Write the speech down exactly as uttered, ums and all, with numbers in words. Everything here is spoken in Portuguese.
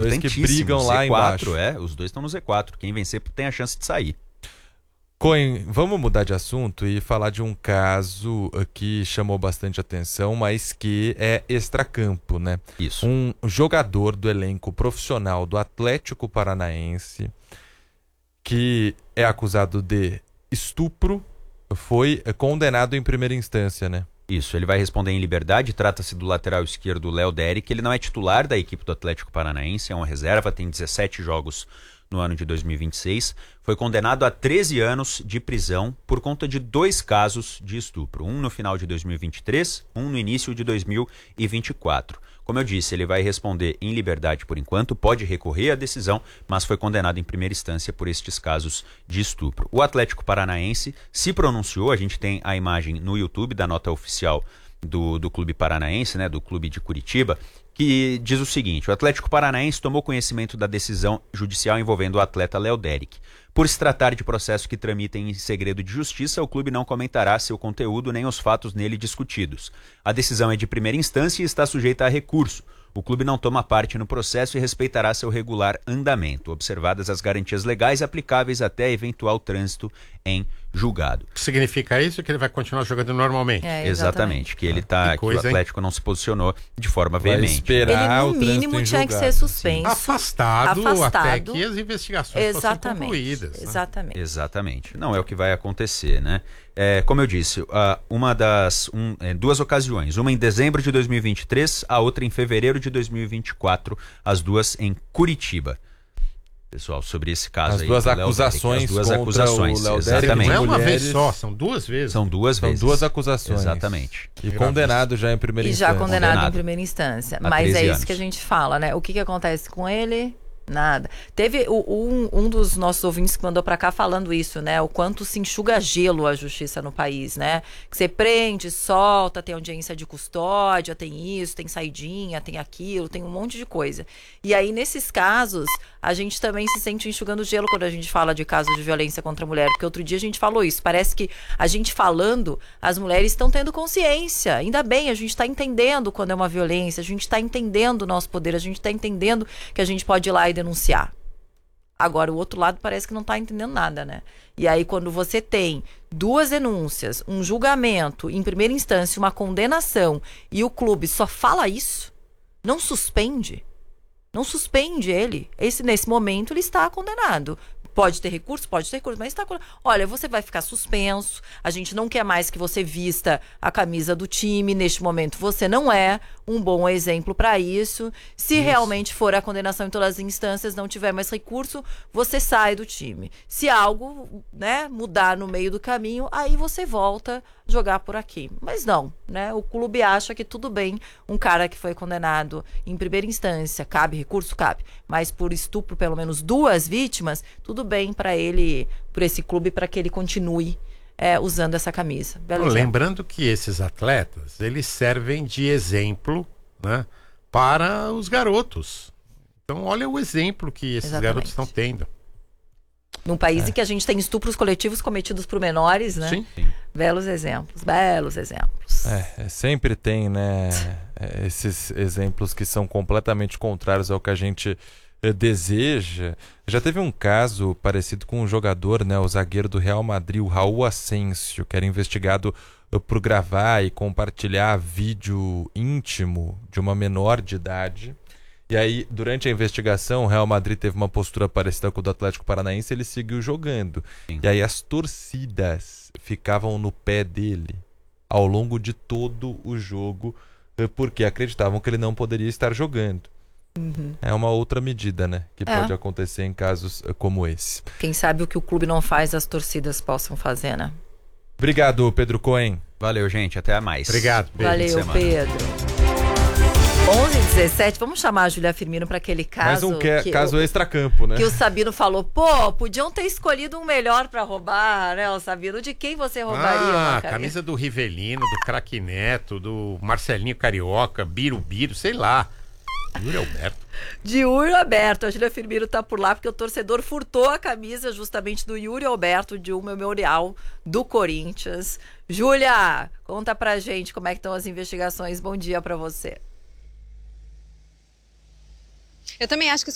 dois que brigam lá Z quatro, embaixo. É, os dois estão no Z quatro. Quem vencer tem a chance de sair. Cohen, vamos mudar de assunto e falar de um caso que chamou bastante atenção, mas que é extracampo, né? Isso. Um jogador do elenco profissional do Atlético Paranaense, que é acusado de estupro, foi condenado em primeira instância, né? Isso, ele vai responder em liberdade. Trata-se do lateral esquerdo Léo Derick. Ele não é titular da equipe do Atlético Paranaense, é uma reserva, tem dezessete jogos no ano de dois mil e vinte e seis. Foi condenado a treze anos de prisão por conta de dois casos de estupro. Um no final de dois mil e vinte e três, um no início de dois mil e vinte e quatro. Como eu disse, ele vai responder em liberdade por enquanto, pode recorrer à decisão, mas foi condenado em primeira instância por estes casos de estupro. O Atlético Paranaense se pronunciou, a gente tem a imagem no YouTube da nota oficial do, do Clube Paranaense, né, do Clube de Curitiba, que diz o seguinte: o Atlético Paranaense tomou conhecimento da decisão judicial envolvendo o atleta Léo Derick. Por se tratar de processo que tramita em segredo de justiça, o clube não comentará seu conteúdo nem os fatos nele discutidos. A decisão é de primeira instância e está sujeita a recurso. O clube não toma parte no processo e respeitará seu regular andamento, observadas as garantias legais aplicáveis até eventual trânsito em julgado. Significa isso que ele vai continuar jogando normalmente? É, exatamente. exatamente, que ele tá, que, coisa, que o Atlético hein? não se posicionou de forma vai veemente. Esperar ele no mínimo tinha que ser suspenso. Afastado, Afastado até que as investigações exatamente, fossem concluídas. Né? Exatamente. Exatamente. Não é o que vai acontecer, né? É, como eu disse, uma das um, é, duas ocasiões, uma em dezembro de dois mil e vinte e três, a outra em fevereiro de dois mil e vinte e quatro, as duas em Curitiba. Pessoal, sobre esse caso as aí. Duas acusações as duas contra acusações, o Léo Derick. exatamente. Não é uma mulheres, vez só, são duas vezes. São duas são vezes. duas acusações. Exatamente. E condenado já em primeira e instância. E já condenado, condenado em primeira instância. Há Mas é anos. isso que a gente fala, né? O que, que acontece com ele? Nada. Teve o, um, um dos nossos ouvintes que mandou pra cá falando isso, né? O quanto se enxuga gelo a justiça no país, né? Que você prende, solta, tem audiência de custódia, tem isso, tem saidinha, tem aquilo, tem um monte de coisa. E aí, nesses casos, a gente também se sente enxugando gelo quando a gente fala de casos de violência contra a mulher. Porque outro dia a gente falou isso. Parece que a gente falando, as mulheres estão tendo consciência. Ainda bem, a gente tá entendendo quando é uma violência, a gente tá entendendo o nosso poder, a gente tá entendendo que a gente pode ir lá e denunciar. Agora, o outro lado parece que não está entendendo nada, né? E aí, quando você tem duas denúncias, um julgamento, em primeira instância, uma condenação, e o clube só fala isso, não suspende, não suspende ele. Esse, nesse momento, ele está condenado. Pode ter recurso? Pode ter recurso, mas está... Olha, você vai ficar suspenso, a gente não quer mais que você vista a camisa do time, neste momento você não é um bom exemplo para isso. Se isso. realmente for a condenação em todas as instâncias, não tiver mais recurso, você sai do time. Se algo, né, mudar no meio do caminho, aí você volta a jogar por aqui. Mas não, né? O clube acha que tudo bem, um cara que foi condenado em primeira instância, cabe recurso? Cabe. Mas por estupro, pelo menos duas vítimas, tudo bem para ele, por esse clube, para que ele continue é, usando essa camisa. Belo Lembrando que esses atletas, eles servem de exemplo, né, para os garotos. Então olha o exemplo que esses Exatamente. garotos estão tendo. Num país É. em que a gente tem estupros coletivos cometidos por menores, né? Sim. Belos exemplos, belos exemplos. É, é, sempre tem, né, é, esses exemplos que são completamente contrários ao que a gente é, deseja. Já teve um caso parecido com um jogador, né, o zagueiro do Real Madrid, o Raul Asensio, que era investigado uh, por gravar e compartilhar vídeo íntimo de uma menor de idade. E aí, durante a investigação, o Real Madrid teve uma postura parecida com o do Atlético Paranaense, ele seguiu jogando. Sim. E aí as torcidas ficavam no pé dele ao longo de todo o jogo, porque acreditavam que ele não poderia estar jogando. Uhum. É uma outra medida, né, que é. pode acontecer em casos como esse. Quem sabe o que o clube não faz, as torcidas possam fazer, né? Obrigado, Pedro Cohen. Valeu, gente. Até mais. Obrigado. Valeu, Pedro. onze e dezessete, vamos chamar a Júlia Firmino para aquele caso. Mais um que, que caso o, extracampo, né? Que o Sabino falou, pô, podiam ter escolhido um melhor para roubar, né, o Sabino? De quem você roubaria? Ah, a camisa do Rivelino, do Craque Neto, do Marcelinho Carioca, Birubiru, sei lá. Yuri Alberto. De Yuri Alberto. A Júlia Firmino tá por lá porque o torcedor furtou a camisa justamente do Yuri Alberto, de um memorial do Corinthians. Júlia, conta pra gente como é que estão as investigações. Bom dia pra você. Eu também acho que